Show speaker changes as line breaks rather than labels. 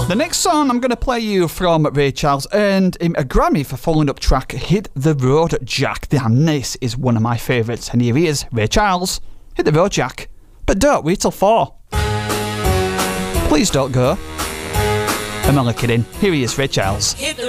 The next song I'm going to play you from Ray Charles earned him a Grammy for following up track Hit the Road Jack. And this is one of my favourites. And here he is, Ray Charles, Hit the Road Jack. But don't wait till 4. Please don't go. I'm only kidding. Here he is, Ray Charles.